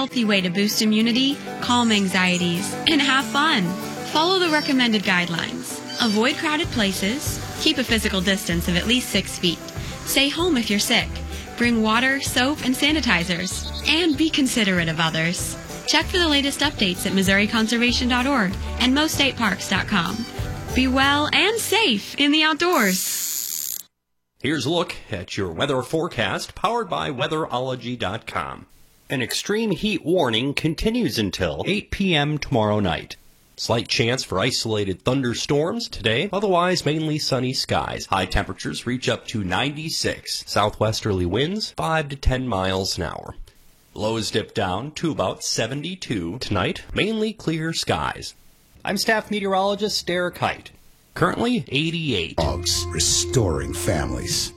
healthy way to boost immunity, calm anxieties, and have fun. Follow the recommended guidelines. Avoid crowded places. Keep a physical distance of at least 6 feet. Stay home if you're sick. Bring water, soap, and sanitizers. And be considerate of others. Check for the latest updates at MissouriConservation.org and MoStateParks.com. Be well and safe in the outdoors. Here's a look at your weather forecast powered by Weatherology.com. An extreme heat warning continues until 8 p.m. tomorrow night. Slight chance for isolated thunderstorms today, otherwise mainly sunny skies. High temperatures reach up to 96. Southwesterly winds 5 to 10 miles an hour. Lows dip down to about 72 tonight, mainly clear skies. I'm staff meteorologist Derek Height. Currently 88. Dogs restoring families.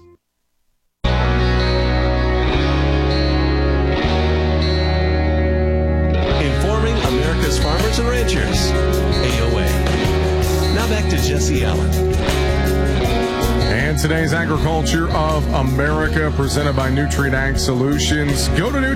Informing America's farmers and ranchers. AOA. Now back to Jesse Allen. And today's Agriculture of America presented by Nutrient Ag Solutions. Go to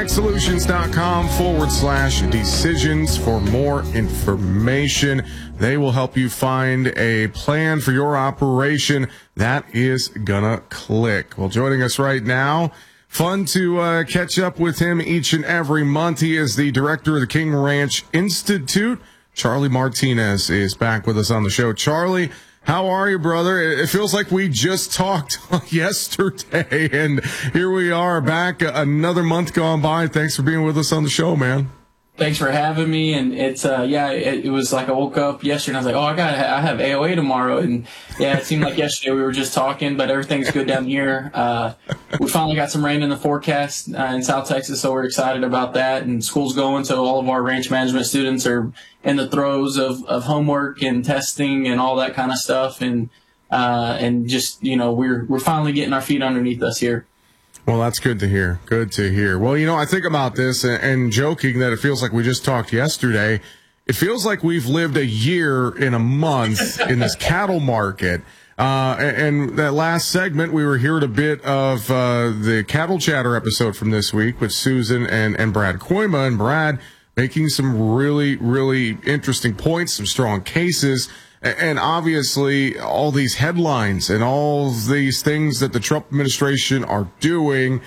nutrientagsolutions.com/decisions for more information. They will help you find a plan for your operation that is gonna click. Well, joining us right now, fun to catch up with him each and every month. He is the director of the King Ranch Institute. Charlie Martinez is back with us on the show. Charlie, how are you, brother? It feels like we just talked yesterday, and here we are back, another month gone by. Thanks for being with us on the show, man. Thanks for having me. And it's, it was like I woke up yesterday and I was like, I have AOA tomorrow. And yeah, it seemed like yesterday we were just talking, but everything's good down here. We finally got some rain in the forecast in South Texas, so we're excited about that. And school's going, so all of our ranch management students are in the throes of homework and testing and all that kind of stuff. And just, we're finally getting our feet underneath us here. Well, that's good to hear. Good to hear. Well, I think about this and joking that it feels like we just talked yesterday. It feels like we've lived a year in a month in this cattle market. And that last segment, we were hearing a bit of the Cattle Chatter episode from this week with Susan and Brad Koima, and Brad making some really, really interesting points, some strong cases. And obviously, all these headlines and all these things that the Trump administration are doing,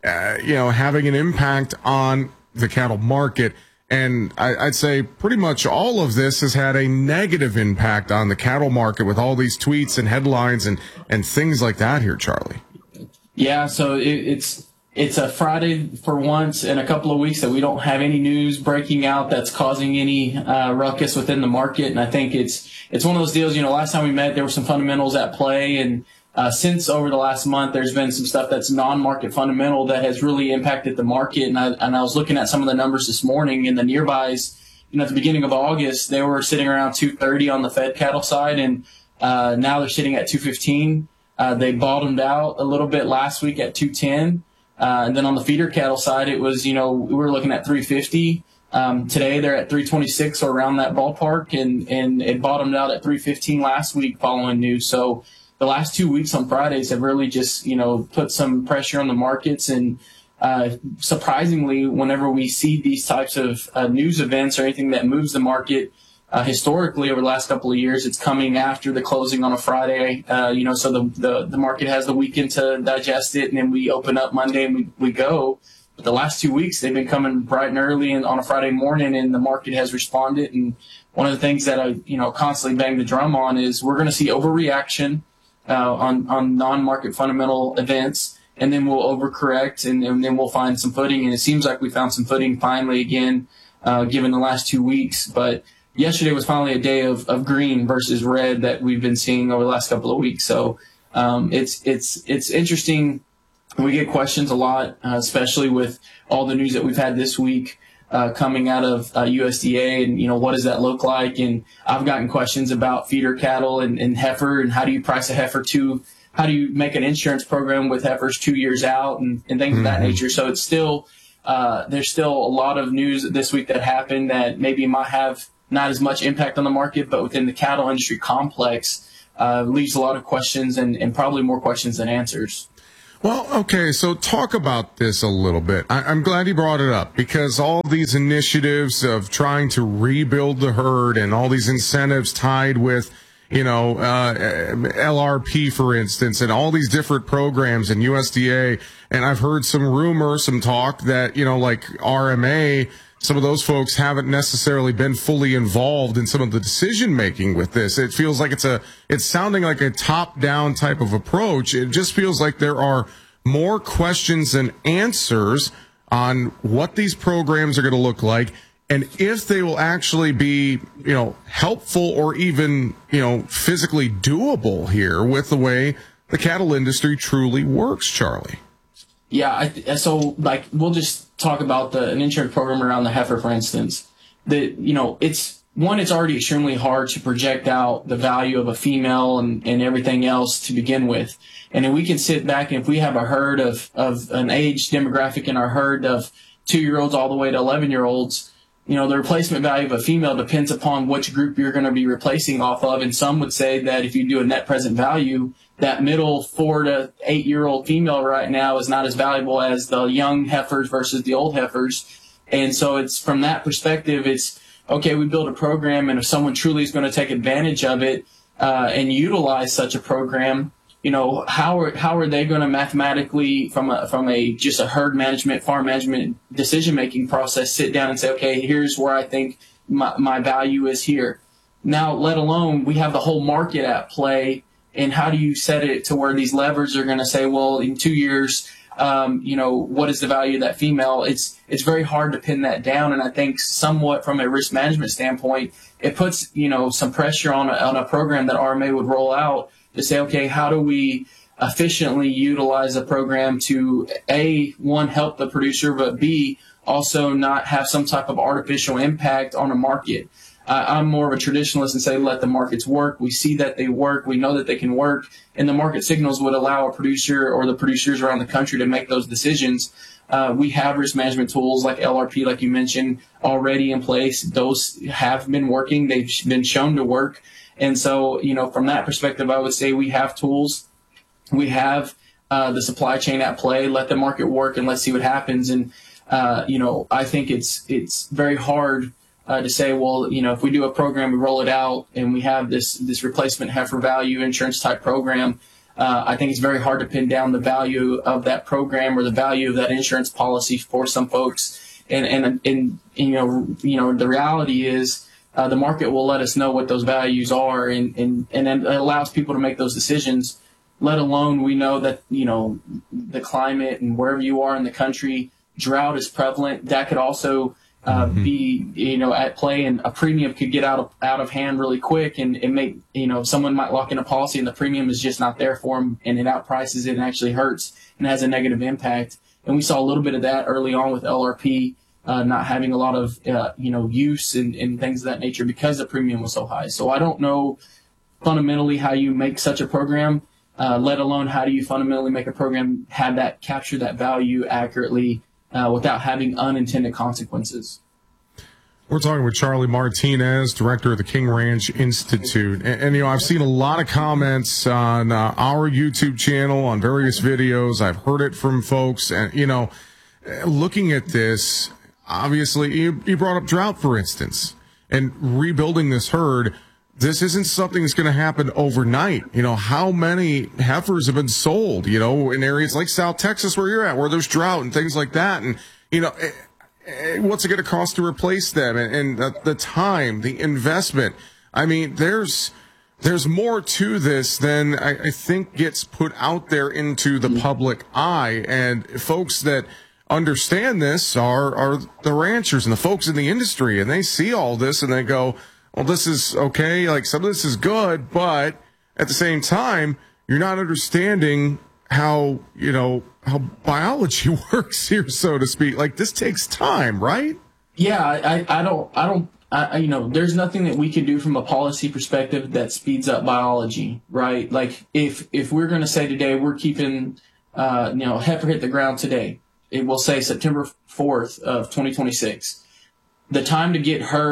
having an impact on the cattle market. And I'd say pretty much all of this has had a negative impact on the cattle market with all these tweets and headlines and things like that here, Charlie. Yeah, so it's a Friday for once in a couple of weeks that we don't have any news breaking out that's causing any ruckus within the market. And I think it's one of those deals, last time we met, there were some fundamentals at play. And since over the last month, there's been some stuff that's non-market fundamental that has really impacted the market. And I was looking at some of the numbers this morning, and the nearbys, at the beginning of August, they were sitting around 230 on the fed cattle side. And now they're sitting at 215. They bottomed out a little bit last week at 210. And then on the feeder cattle side, it was, we were looking at 350. Today they're at 326 or around that ballpark, and it bottomed out at 315 last week following news. So the last 2 weeks on Fridays have really just, put some pressure on the markets. And surprisingly, whenever we see these types of news events or anything that moves the market, historically over the last couple of years, it's coming after the closing on a Friday, so the market has the weekend to digest it, and then we open up Monday and we go. But the last 2 weeks, they've been coming bright and early and on a Friday morning, and the market has responded. And one of the things that I, constantly bang the drum on is we're going to see overreaction on non-market fundamental events, and then we'll overcorrect, and then we'll find some footing. And it seems like we found some footing finally again, given the last 2 weeks. But yesterday was finally a day of green versus red that we've been seeing over the last couple of weeks. So it's interesting. We get questions a lot, especially with all the news that we've had this week coming out of USDA, and what does that look like? And I've gotten questions about feeder cattle and heifer, and how do you price a heifer how do you make an insurance program with heifers 2 years out, and things of that nature. So it's still there's still a lot of news this week that happened that maybe might have not as much impact on the market, but within the cattle industry complex leaves a lot of questions and probably more questions than answers. Well, okay, so talk about this a little bit. I'm glad you brought it up because all these initiatives of trying to rebuild the herd and all these incentives tied with, LRP, for instance, and all these different programs and USDA. And I've heard some rumors, some talk that, like RMA, some of those folks haven't necessarily been fully involved in some of the decision making with this. It feels like it's sounding like a top down type of approach. It just feels like there are more questions than answers on what these programs are going to look like and if they will actually be, helpful or even, physically doable here with the way the cattle industry truly works, Charlie. Yeah, so we'll just talk about an insurance program around the heifer, for instance. It's already extremely hard to project out the value of a female and everything else to begin with. And then we can sit back and if we have a herd of an age demographic in our herd of 2-year-olds all the way to 11-year-olds, the replacement value of a female depends upon which group you're going to be replacing off of. And some would say that if you do a net present value, that middle 4 to 8-year-old female right now is not as valuable as the young heifers versus the old heifers. And so it's from that perspective, it's okay, we build a program, and if someone truly is going to take advantage of it and utilize such a program, how are they going to mathematically from a just a herd management, farm management decision making process sit down and say, okay, here's where I think my value is here. Now, let alone we have the whole market at play. And how do you set it to where these levers are going to say, well, in 2 years, what is the value of that female? It's very hard to pin that down. And I think somewhat from a risk management standpoint, it puts, some pressure on a program that RMA would roll out to say, okay, how do we efficiently utilize a program to one, help the producer, but B, also not have some type of artificial impact on a market. I'm more of a traditionalist and say let the markets work. We see that they work. We know that they can work. And the market signals would allow a producer or the producers around the country to make those decisions. We have risk management tools like LRP, like you mentioned, already in place. Those have been working. They've been shown to work. And so, from that perspective, I would say we have tools. We have the supply chain at play. Let the market work and let's see what happens. And, I think it's very hard to say, well, if we do a program, we roll it out, and we have this replacement heifer value insurance type program, I think it's very hard to pin down the value of that program or the value of that insurance policy for some folks. And the reality is the market will let us know what those values are, and then it allows people to make those decisions. Let alone we know that the climate and wherever you are in the country, drought is prevalent. That could also be at play, and a premium could get out of hand really quick and make someone might lock in a policy and the premium is just not there for them, and it outprices it and actually hurts and has a negative impact. And we saw a little bit of that early on with LRP not having a lot of use and things of that nature because the premium was so high. So I don't know fundamentally how you make such a program, let alone how do you fundamentally make a program capture that value accurately without having unintended consequences. We're talking with Charlie Martinez, director of the King Ranch Institute. And I've seen a lot of comments on our YouTube channel, on various videos. I've heard it from folks. And, looking at this, obviously, you brought up drought, for instance, and rebuilding this herd. This isn't something that's going to happen overnight. How many heifers have been sold, in areas like South Texas where you're at, where there's drought and things like that. And, what's it going to cost to replace them? And the time, the investment. I mean, there's more to this than I think gets put out there into the public eye. And folks that understand this are the ranchers and the folks in the industry, and they see all this and they go, well, this is okay. Like, some of this is good, but at the same time, you're not understanding how biology works here, so to speak. Like, this takes time, right? Yeah, I don't, there's nothing that we can do from a policy perspective that speeds up biology, right? Like, if we're going to say today we're keeping, heifer hit the ground today, it will say September 4th of 2026. The time to get her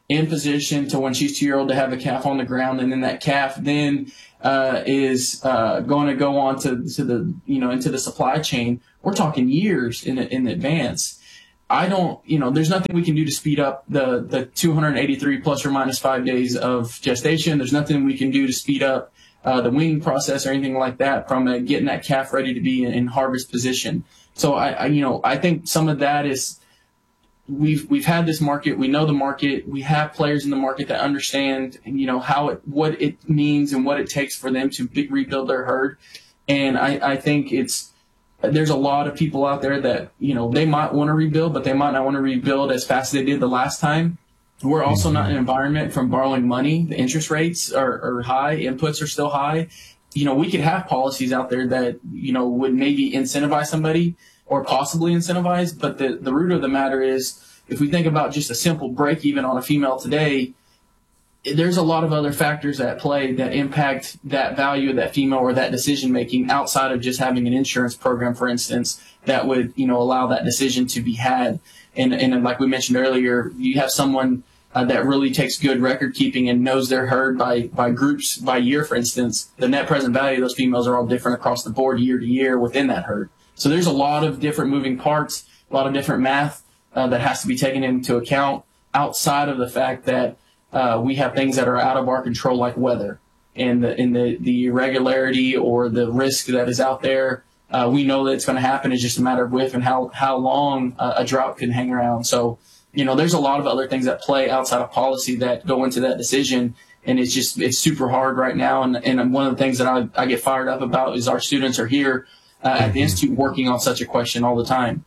in position to when she's 2 years old to have a calf on the ground, and then that calf then is going to go on to the into the supply chain. We're talking years in advance. I don't, there's nothing we can do to speed up the 283 plus or minus 5 days of gestation. There's nothing we can do to speed up the weaning process or anything like that from getting that calf ready to be in harvest position. So I think some of that is we've had this market, we know the market, we have players in the market that understand, what it means and what it takes for them to rebuild their herd. And I think there's a lot of people out there that, they might want to rebuild, but they might not want to rebuild as fast as they did the last time. We're also not in an environment from borrowing money. The interest rates are high. Inputs are still high. We could have policies out there that, would maybe incentivize somebody or possibly incentivize. But the root of the matter is, if we think about just a simple break even on a female today, there's a lot of other factors at play that impact that value of that female or that decision making outside of just having an insurance program, for instance, that would, allow that decision to be had. And like we mentioned earlier, you have someone that really takes good record keeping and knows their herd by groups by year, for instance. The net present value of those females are all different across the board year to year within that herd. So there's a lot of different moving parts, a lot of different math that has to be taken into account outside of the fact that we have things that are out of our control, like weather and the irregularity or the risk that is out there. We know that it's going to happen. It's just a matter of if and how long a drought can hang around. So, there's a lot of other things that play outside of policy that go into that decision. And it's super hard right now. And one of the things that I get fired up about is our students are here at the Institute working on such a question all the time.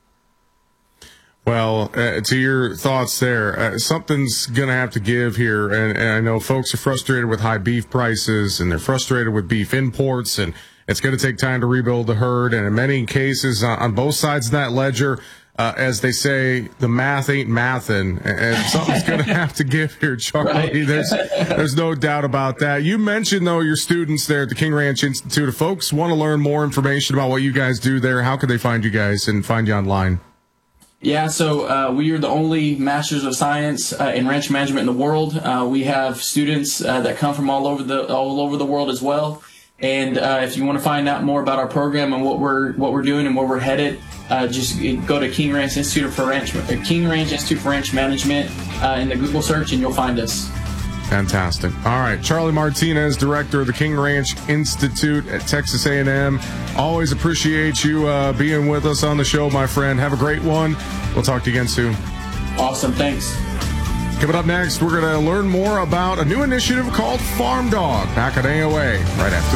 Well, to your thoughts there, something's going to have to give here. And I know folks are frustrated with high beef prices, and they're frustrated with beef imports, and it's going to take time to rebuild the herd. And in many cases, on both sides of that ledger, as they say, the math ain't mathin', and something's going to have to give here, Charlie. Right. There's no doubt about that. You mentioned, though, your students there at the King Ranch Institute. If folks want to learn more information about what you guys do there, how can they find you guys and find you online? Yeah, so we are the only Masters of Science in ranch management in the world. We have students that come from all over the world as well. And if you want to find out more about our program and what we're doing and where we're headed, just go to King Ranch Institute for Ranch Management in the Google search, and you'll find us. Fantastic. All right, Charlie Martinez, director of the King Ranch Institute at Texas A&M. Always appreciate you being with us on the show, my friend. Have a great one. We'll talk to you again soon. Awesome. Thanks. Coming up next, we're going to learn more about a new initiative called Farm Dog. Back at AOA right after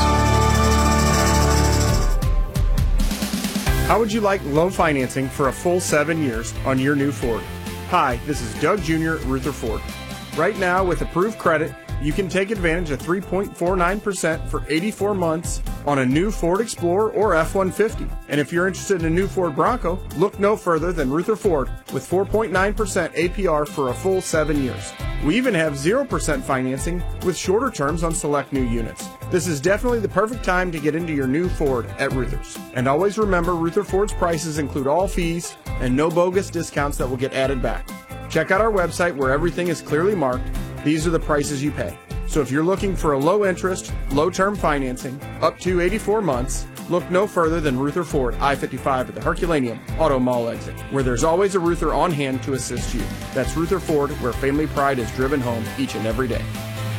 this. How would you like loan financing for a full 7 years on your new Ford? Hi, this is Doug Jr. at Ruther Ford. Right now, with approved credit, you can take advantage of 3.49% for 84 months on a new Ford Explorer or F-150. And if you're interested in a new Ford Bronco, look no further than Ruther Ford with 4.9% APR for a full 7 years. We even have 0% financing with shorter terms on select new units. This is definitely the perfect time to get into your new Ford at Ruther's. And always remember, Ruther Ford's prices include all fees and no bogus discounts that will get added back. Check out our website where everything is clearly marked. These are the prices you pay. So if you're looking for a low interest, low term financing, up to 84 months, look no further than Ruther Ford, I-55 at the Herculaneum Auto Mall exit, where there's always a Ruther on hand to assist you. That's Ruther Ford, where family pride is driven home each and every day.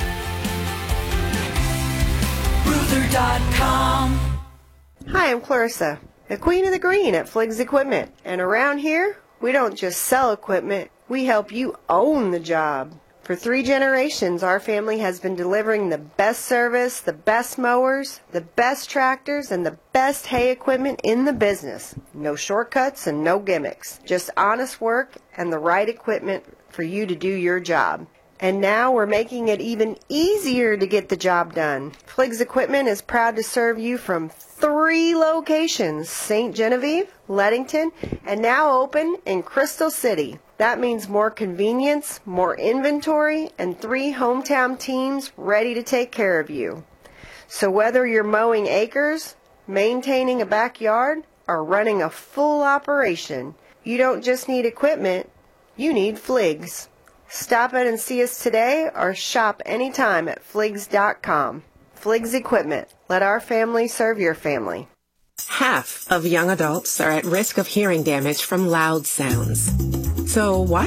Ruther.com. Hi, I'm Clarissa, the Queen of the Green at Fliggs Equipment. And around here, we don't just sell equipment, we help you own the job. For 3 generations, our family has been delivering the best service, the best mowers, the best tractors, and the best hay equipment in the business. No shortcuts and no gimmicks. Just honest work and the right equipment for you to do your job. And now we're making it even easier to get the job done. Fliggs Equipment is proud to serve you from 3 locations: St. Genevieve, Leadington, and now open in Crystal City. That means more convenience, more inventory, and 3 hometown teams ready to take care of you. So whether you're mowing acres, maintaining a backyard, or running a full operation, you don't just need equipment, you need Fliggs. Stop in and see us today or shop anytime at Fliggs.com. Fliggs Equipment. Let our family serve your family. Half of young adults are at risk of hearing damage from loud sounds. So why